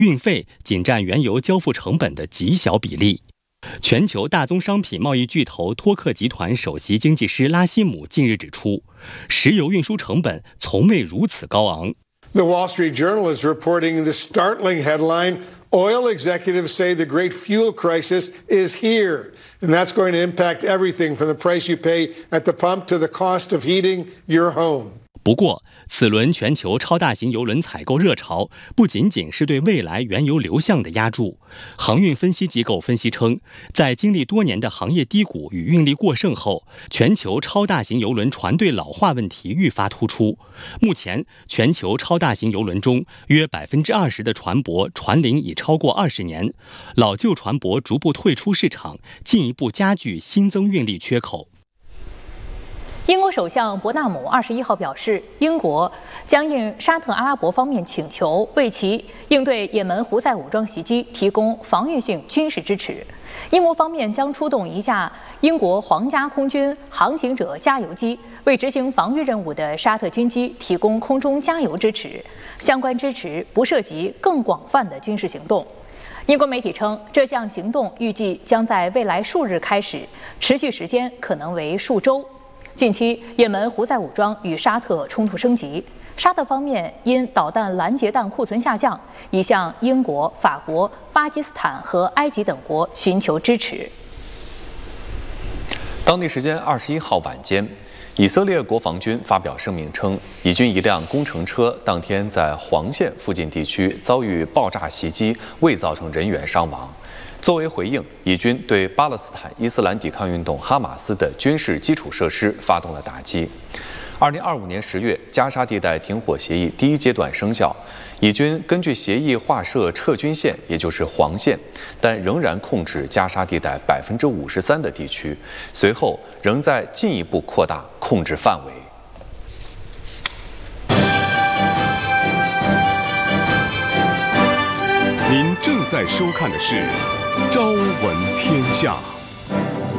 运费仅占原油交付成本的极小比例。全球大宗商品贸易巨头托克集团首席经济师拉希姆近日指出，石油运输成本从未如此高昂。 The Wall Street Journal is reporting the startling headline, "Oil executives say the great fuel crisis is here." And that's going to impact everything from the price you pay at the pump to the cost of heating your home. 不过，此轮全球超大型油轮采购热潮不仅仅是对未来原油流向的押注。航运分析机构分析称，在经历多年的行业低谷与运力过剩后，全球超大型油轮船队老化问题愈发突出。目前，全球超大型油轮中，约20%的船舶船龄已超过20年，老旧船舶逐步退出市场，进一步加剧新增运力缺口。 英国首相伯纳姆21号表示，英国将应沙特阿拉伯方面请求，为其应对也门胡塞武装袭击提供防御性军事支持。英国方面将出动一架英国皇家空军航行者加油机，为执行防御任务的沙特军机提供空中加油支持。相关支持不涉及更广泛的军事行动。英国媒体称，这项行动预计将在未来数日开始，持续时间可能为数周。近期，也门胡塞武装与沙特冲突升级，沙特方面因导弹拦截弹库存下降，已向英国、法国、巴基斯坦和埃及等国寻求支持。 当地时间21号晚间，以色列国防军发表声明称，以军一辆工程车当天在黄线附近地区遭遇爆炸袭击，未造成人员伤亡。作为回应，以军对巴勒斯坦伊斯兰抵抗运动哈马斯的军事基础设施发动了打击。2025年10月，加沙地带停火协议第一阶段生效，以军根据协议划设撤军线，也就是黄线，但仍然控制加沙地带53%的地区，随后仍在进一步扩大控制范围。 您正在收看的是《朝闻天下》。